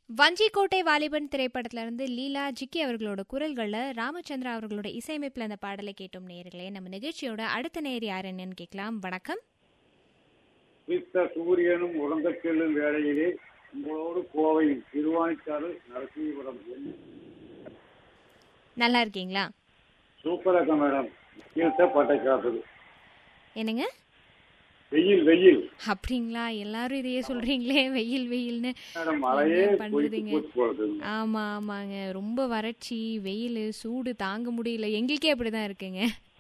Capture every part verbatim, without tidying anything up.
வஞ்சிக்கோட்டை வாலிபன் திரைப்படத்துல இருந்து லீலா ஜிக்கி அவர்களோட குரல்கள்ல ராமச்சந்திரா அவர்களோட இசையமைப்புல அந்த பாடலை கேட்டோம். நேயர்களே, நம்ம நிகழ்ச்சியோட அடுத்த நேயர் யார் என்னன்னு கேட்கலாம். வணக்கம். சூரியனும் உறந்த செல்லும் வேளையிலே உங்களோடு கோவை திருவாணிக்காடு நரசிங்கபுரம். நல்லா இருக்கீங்களா? சூப்பரா இருக்க மேடம். பட்டை காப்பது என்னங்க? வெயில் வெயில் அப்படிங்களா? எல்லாரும் இதையே சொல்றீங்களே, வெயில் வெயில்னு. பண்றதுங்க. ஆமா ஆமாங்க, ரொம்ப வறட்சி, வெயில், சூடு தாங்க முடியல. எங்களுக்கே அப்படிதான் இருக்குங்க.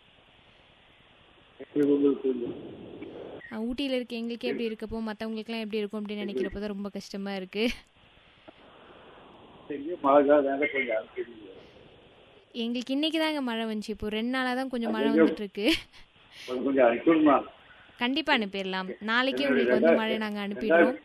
ஊட்டியில இருக்க எங்களுக்கே எப்படி இருக்கப்போ மற்றவங்களுக்கு எல்லாம் எப்படி இருக்கும் அப்படின்னு நினைக்கிறப்பதான் ரொம்ப கஷ்டமா இருக்கு. எங்களுக்கு இன்னைக்கு தாங்க மழை வந்துச்சு. இப்போ ரெண்டு நாளா தான் கொஞ்சம் மழை வந்துட்டு இருக்கு. கண்டிப்பா அனுப்பிடலாம். நாளைக்கே உங்களுக்கு வந்து மழை நாங்க அனுப்பிடுவோம்.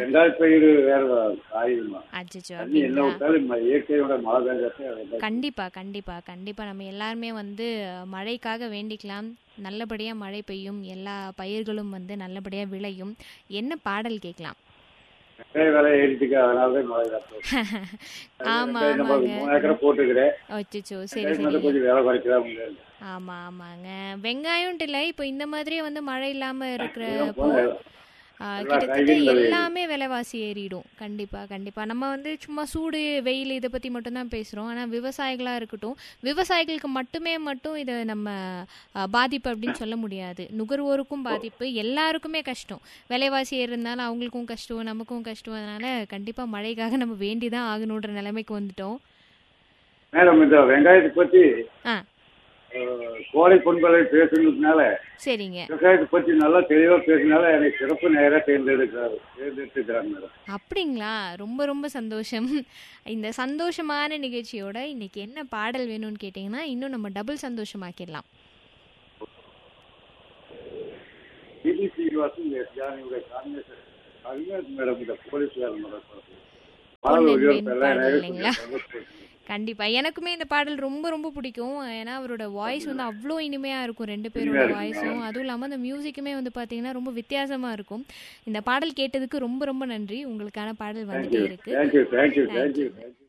கண்டிப்பா கண்டிப்பா கண்டிப்பா நம்ம எல்லாருமே வந்து மழைக்காக வேண்டிக்கலாம். நல்லபடியா மழை பெய்யும், எல்லா பயிர்களும் வந்து நல்லபடியா விளையும். என்ன பாடல் கேட்கலாம்? ஆமா ஆமா ஆமாங்க, வெங்காயம் இல்ல. இப்போ இந்த மாதிரியே வந்து மழை இல்லாம இருக்கிறப்போ கிட்டத்தட்ட எல்லாமே விலைவாசி ஏறிடும். கண்டிப்பா கண்டிப்பா நம்ம வந்து சும்மா சூடு வெயில் இதை பத்தி மட்டும் தான் பேசுறோம். ஆனா விவசாயிகளா இருக்கட்டும், விவசாயிகளுக்கு மட்டுமே மட்டும் இதை நம்ம பாதிப்பு அப்படின்னு சொல்ல முடியாது. நுகர்வோருக்கும் பாதிப்பு, எல்லாருக்குமே கஷ்டம். விலைவாசி ஏறினாலும் அவங்களுக்கும் கஷ்டம், நமக்கும் கஷ்டம். அதனால கண்டிப்பா மழைக்காக நம்ம வேண்டிதான் ஆகணுன்ற நிலைமைக்கு வந்துட்டோம். மேடம், இந்த வெங்காயத்தை பத்தி கோடை பொங்கலை பேசுனதுனால, சரிங்க, விவசாயத்தை பத்தி நல்லா தெளிவா பேசினால எனக்கு சிறப்பு நேரா தேர்ந்தெடுக்கிறாரு தேர்ந்தெடுத்துக்கிறாங்க மேடம். அப்படிங்களா? ரொம்ப ரொம்ப சந்தோஷம். இந்த சந்தோஷமான நிகழ்ச்சியோட இன்னைக்கு என்ன பாடல் வேணும்னு கேட்டீங்கன்னா இன்னும் நம்ம டபுள் சந்தோஷமாக்கிடலாம். மேடம், இந்த போலீஸ்காரன் இல்லைங்களா? கண்டிப்பா எனக்குமே இந்த பாடல் ரொம்ப ரொம்ப பிடிக்கும். ஏன்னா அவரோட வாய்ஸ் வந்து அவ்வளோ இனிமையா இருக்கும், ரெண்டு பேரோட வாய்ஸும். அதுவும் இல்லாமல் அந்த மியூசிக்குமே வந்து பார்த்தீங்கன்னா ரொம்ப வித்தியாசமா இருக்கும். இந்த பாடல் கேட்டதுக்கு ரொம்ப ரொம்ப நன்றி. உங்களுக்கான பாடல் வந்துட்டே இருக்கு.